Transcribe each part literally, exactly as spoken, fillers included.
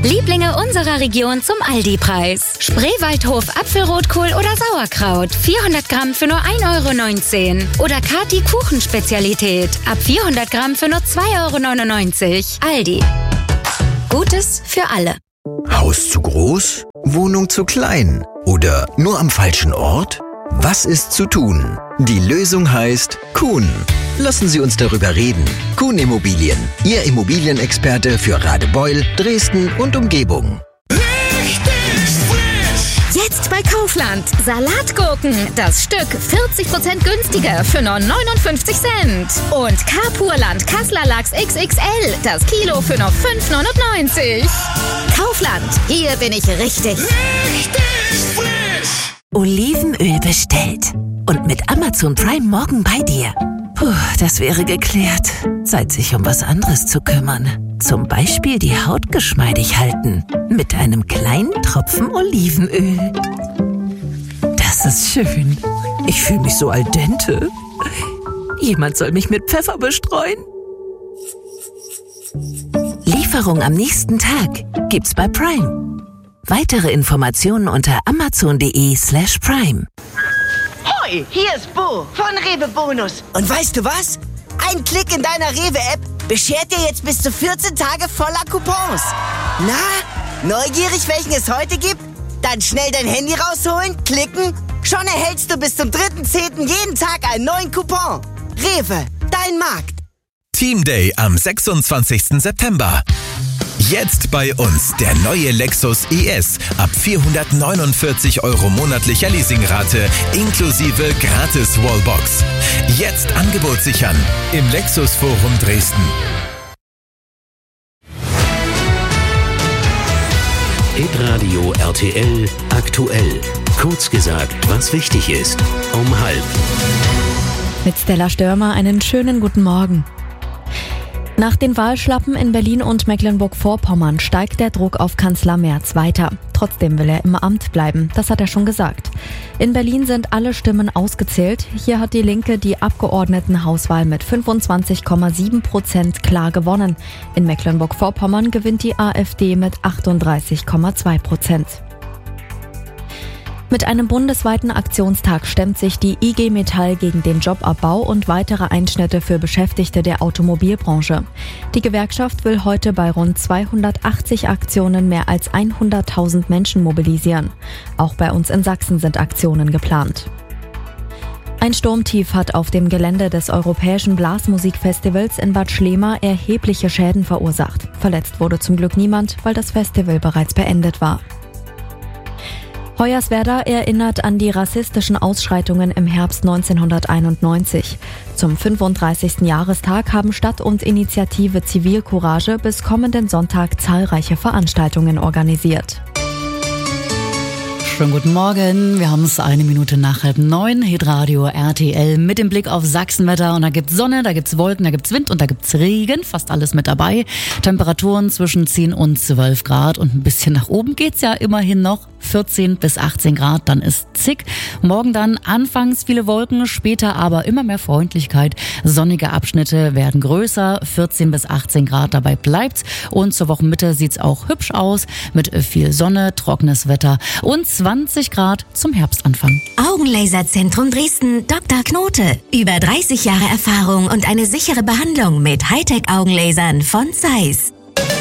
Lieblinge unserer Region zum Aldi-Preis. Spreewaldhof Apfelrotkohl oder Sauerkraut. vierhundert Gramm für nur ein Euro neunzehn. Oder Kati Kuchenspezialität. Ab vierhundert Gramm für nur zwei Euro neunundneunzig. Aldi. Gutes für alle. Haus zu groß? Wohnung zu klein? Oder nur am falschen Ort? Was ist zu tun? Die Lösung heißt Kuhn. Lassen Sie uns darüber reden. Kuhn Immobilien, Ihr Immobilienexperte für Radebeul, Dresden und Umgebung. Jetzt bei Kaufland. Salatgurken. Das Stück vierzig Prozent günstiger für nur neunundfünfzig Cent. Und Carpurland Kassler Lachs X X L. Das Kilo für nur fünf neunundneunzig. Kaufland. Hier bin ich richtig. Richtig frisch. Olivenöl bestellt. Und mit Amazon Prime morgen bei dir. Puh, das wäre geklärt. Zeit, sich um was anderes zu kümmern. Zum Beispiel die Haut geschmeidig halten. Mit einem kleinen Tropfen Olivenöl. Das ist schön. Ich fühle mich so al dente. Jemand soll mich mit Pfeffer bestreuen. Lieferung am nächsten Tag gibt's bei Prime. Weitere Informationen unter amazon.de slash prime. Hoi, hier ist Bo von Rewe Bonus. Und weißt du was? Ein Klick in deiner Rewe-App beschert dir jetzt bis zu vierzehn Tage voller Coupons. Na, neugierig, welchen es heute gibt? Dann schnell dein Handy rausholen, klicken. Schon erhältst du bis zum dritten zehnten jeden Tag einen neuen Coupon. Rewe, dein Markt. Team Day am sechsundzwanzigsten September. Jetzt bei uns der neue Lexus E S ab vierhundertneunundvierzig Euro monatlicher Leasingrate inklusive gratis Wallbox. Jetzt Angebot sichern im Lexus Forum Dresden. Hitradio R T L aktuell. Kurz gesagt, was wichtig ist. Um halb. Mit Stella Störmer einen schönen guten Morgen. Nach den Wahlschlappen in Berlin und Mecklenburg-Vorpommern steigt der Druck auf Kanzler Merz weiter. Trotzdem will er im Amt bleiben, das hat er schon gesagt. In Berlin sind alle Stimmen ausgezählt. Hier hat die Linke die Abgeordnetenhauswahl mit fünfundzwanzig Komma sieben Prozent klar gewonnen. In Mecklenburg-Vorpommern gewinnt die AfD mit achtunddreißig Komma zwei Prozent. Mit einem bundesweiten Aktionstag stemmt sich die I G Metall gegen den Jobabbau und weitere Einschnitte für Beschäftigte der Automobilbranche. Die Gewerkschaft will heute bei rund zweihundertachtzig Aktionen mehr als hunderttausend Menschen mobilisieren. Auch bei uns in Sachsen sind Aktionen geplant. Ein Sturmtief hat auf dem Gelände des Europäischen Blasmusikfestivals in Bad Schlema erhebliche Schäden verursacht. Verletzt wurde zum Glück niemand, weil das Festival bereits beendet war. Hoyerswerda erinnert an die rassistischen Ausschreitungen im Herbst neunzehnhunderteinundneunzig. Zum fünfunddreißigsten Jahrestag haben Stadt und Initiative Zivilcourage bis kommenden Sonntag zahlreiche Veranstaltungen organisiert. Schönen guten Morgen, wir haben es eine Minute nach halb neun, Hitradio R T L mit dem Blick auf Sachsenwetter und da gibt's Sonne, da gibt's Wolken, da gibt's Wind und da gibt's Regen, fast alles mit dabei. Temperaturen zwischen zehn und zwölf Grad und ein bisschen nach oben geht's ja immerhin noch, vierzehn bis achtzehn Grad, dann ist zick. Morgen dann anfangs viele Wolken, später aber immer mehr Freundlichkeit. Sonnige Abschnitte werden größer, vierzehn bis achtzehn Grad, dabei bleibt's und zur Wochenmitte sieht's auch hübsch aus mit viel Sonne, trockenes Wetter und zwanzig Grad zum Herbstanfang. Augenlaserzentrum Dresden, Doktor Knote. Über dreißig Jahre Erfahrung und eine sichere Behandlung mit Hightech-Augenlasern von Zeiss.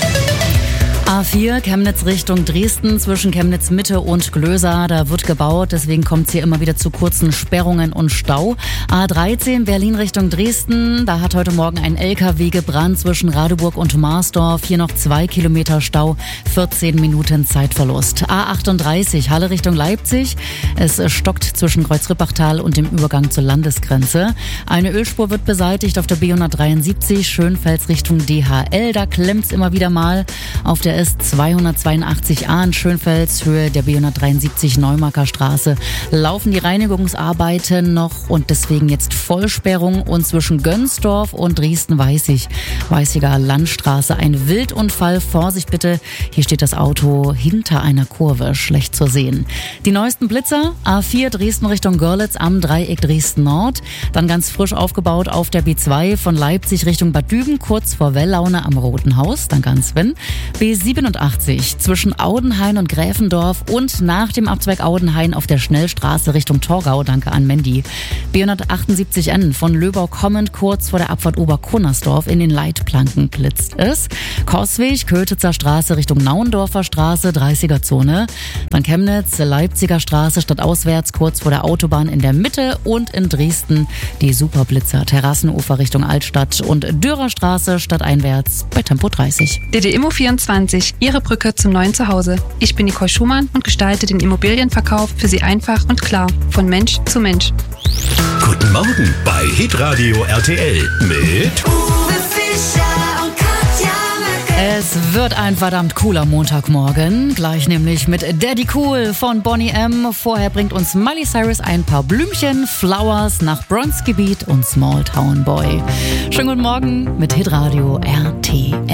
A vier, Chemnitz Richtung Dresden, zwischen Chemnitz Mitte und Glösa, da wird gebaut, deswegen kommt es hier immer wieder zu kurzen Sperrungen und Stau. A dreizehn, Berlin Richtung Dresden, da hat heute Morgen ein L K W gebrannt zwischen Radeburg und Marsdorf, hier noch zwei Kilometer Stau, vierzehn Minuten Zeitverlust. A achtunddreißig, Halle Richtung Leipzig, es stockt zwischen Kreuz-Rippachtal und dem Übergang zur Landesgrenze. Eine Ölspur wird beseitigt auf der B hundertdreiundsiebzig, Schönfels Richtung D H L, da klemmt's immer wieder mal. Auf der S zweihundertzweiundachtzig A in Schönfels, Höhe der B hundertdreiundsiebzig Neumarker Straße, laufen die Reinigungsarbeiten noch und deswegen jetzt Vollsperrung und zwischen Gönsdorf und Dresden-Weißig, Weißiger Landstraße, ein Wildunfall. Vorsicht bitte, hier steht das Auto hinter einer Kurve, schlecht zu sehen. Die neuesten Blitzer, A vier Dresden Richtung Görlitz am Dreieck Dresden Nord, dann ganz frisch aufgebaut auf der B zwei von Leipzig Richtung Bad Düben, kurz vor Wellaune am Roten Haus, dann ganz wenn. B siebenundvierzig siebenundachtzig zwischen Audenhain und Gräfendorf und nach dem Abzweig Audenhain auf der Schnellstraße Richtung Torgau. Danke an Mandy. B hundertachtundsiebzig N von Löbau kommend kurz vor der Abfahrt Oberkunnersdorf in den Leitplanken blitzt es. Korsweg, Kötitzer Straße Richtung Nauendorfer Straße, dreißiger Zone. Dann Chemnitz, Leipziger Straße stadtauswärts kurz vor der Autobahn in der Mitte und in Dresden die Superblitzer, Terrassenufer Richtung Altstadt und Dürerstraße stadteinwärts bei Tempo dreißig. D D Immo vierundzwanzig, Ihre Brücke zum neuen Zuhause. Ich bin Nicole Schumann und gestalte den Immobilienverkauf für Sie einfach und klar, von Mensch zu Mensch. Guten Morgen bei Hitradio R T L mit Uwe Fischer und Katja Merkel. Es wird ein verdammt cooler Montagmorgen, gleich nämlich mit Daddy Cool von Bonnie M. Vorher bringt uns Miley Cyrus ein paar Blümchen, Flowers nach Bronzegebiet und Small Town Boy. Schönen guten Morgen mit Hitradio R T L.